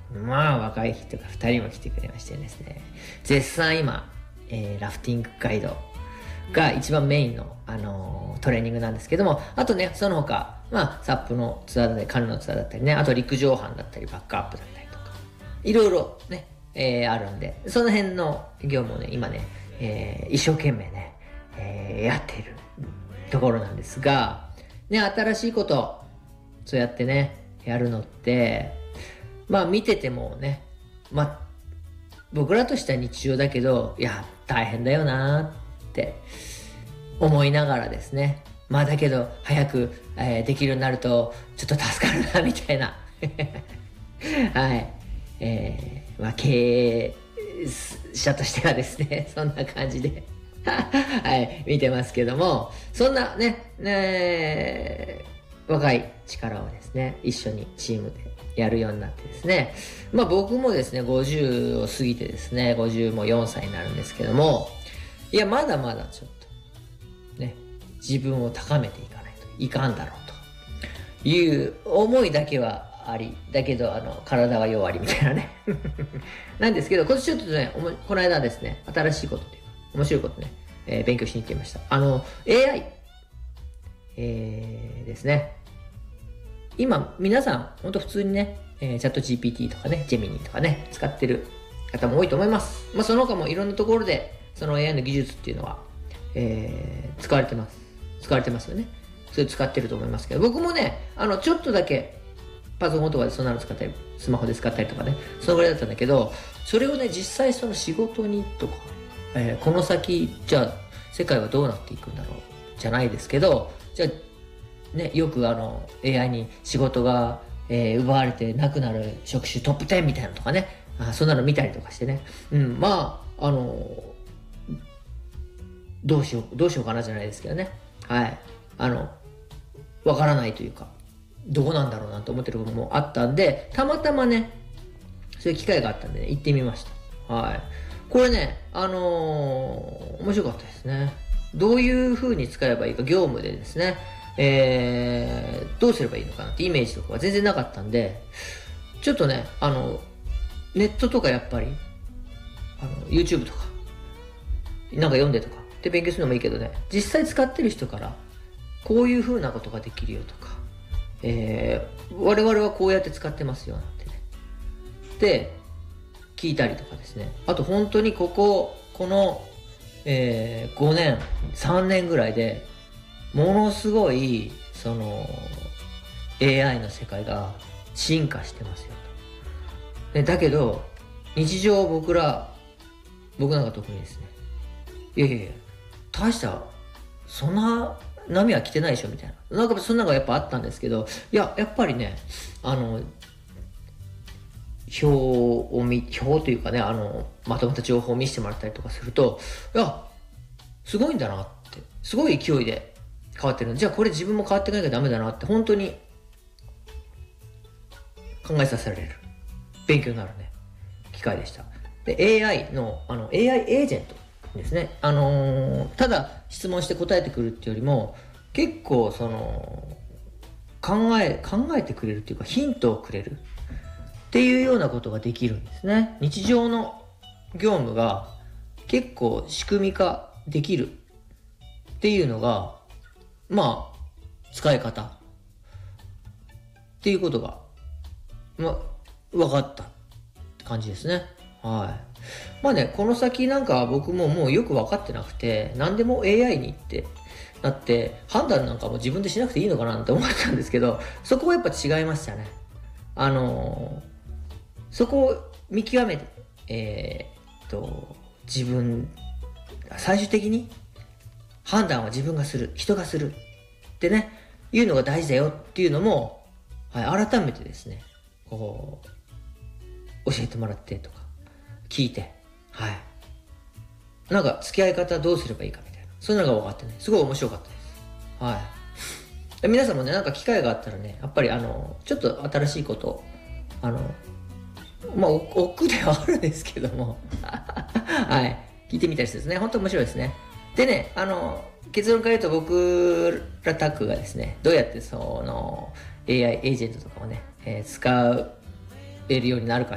まあ若い人が2人も来てくれましてですね、絶賛今、ラフティングガイドが一番メインの、トレーニングなんですけども、あとね、その他、まあ、サップのツアーだったり、カヌーのツアーだったりね、あと陸上班だったり、バックアップだったりとか、いろいろね、あるんで、その辺の業務をね、今ね、一生懸命ね、やっているところなんですが、ね、新しいこと、そうやってね、やるのって、まあ見ててもね、まあ、僕らとしては日常だけど、いや、大変だよなって思いながらですね。まあだけど、早く、できるようになると、ちょっと助かるな、みたいな。はい。まあ経営者としてはですね、そんな感じで、はい、見てますけども、そんなね、若い力をですね、一緒にチームでやるようになってですね、まあ僕もですね、50を過ぎてですね、50も4歳になるんですけども、いや、まだまだちょっと、ね、自分を高めていかないといかんだろうという思いだけはあり、だけど、体は弱りみたいなね。なんですけど、今年ちょっとね、この間ですね、新しいことというか、面白いことね、勉強しに行ってみました。AI、ですね。今、皆さん、ほんと普通にね、チャット GPT とかね、ジェミニとかね、使ってる方も多いと思います。まあ、その他もいろんなところで、その AI の技術っていうのは、使われてます。使われてますよね。それ使ってると思いますけど、僕もね、ちょっとだけ、パソコンとかでそんなの使ったり、スマホで使ったりとかね、そのぐらいだったんだけど、それをね、実際その仕事にとか、この先、じゃあ、世界はどうなっていくんだろう、じゃないですけど、じゃあ、ね、よくAI に仕事が、奪われてなくなる職種トップ10みたいなのとかね、そんなの見たりとかしてね、まあ、どうしようかなじゃないですけどね。はい。わからないというか、どこなんだろうなと思ってることもあったんで、たまたまね、そういう機会があったんでね、行ってみました。はい。これね、面白かったですね。どういう風に使えばいいか、業務でですね、どうすればいいのかなってイメージとかは全然なかったんで、ちょっとね、ネットとかやっぱり、YouTube とか、なんか読んでとか、で勉強するのもいいけどね、実際使ってる人から、こういう風なことができるよとか、我々はこうやって使ってますよなんてね。で、聞いたりとかですね。あと本当にこの、5年、3年ぐらいで、ものすごい、AI の世界が進化してますよと。でだけど、日常僕なんか特にですね、いや、大した、そんな波は来てないでしょみたいな。なんかそんなのがやっぱあったんですけど、いや、やっぱりね、表というかね、まとめた情報を見せてもらったりとかすると、いや、すごいんだなって、すごい勢いで変わってる。じゃあこれ自分も変わっていかなきゃダメだなって、本当に考えさせられる。勉強になるね、機会でした。で、AI の、AI エージェントですね。ただ質問して答えてくるっていうよりも、結構考えてくれるっていうか、ヒントをくれるっていうようなことができるんですね。日常の業務が結構仕組み化できるっていうのが、まあ、使い方っていうことが、分かったって感じですね。はい。まあね、この先なんか僕ももうよく分かってなくて、何でも AI にってなって、判断なんかも自分でしなくていいのかなって思ったんですけど、そこはやっぱ違いましたね。そこを見極めて、自分、最終的に判断は自分がする、人がするってね、いうのが大事だよっていうのも、はい、改めてですね、こう、教えてもらってとか、聞いて、はい。なんか付き合い方どうすればいいかみたいな、そういうのが分かってね、すごい面白かったです。はい。皆さんもね、なんか機会があったらね、やっぱりちょっと新しいことを、億劫ではあるんですけども、はい。聞いてみたりしてですね、本当面白いですね。でね、結論から言うと僕らタッグがですね、どうやってAI エージェントとかをね、使えるようになるか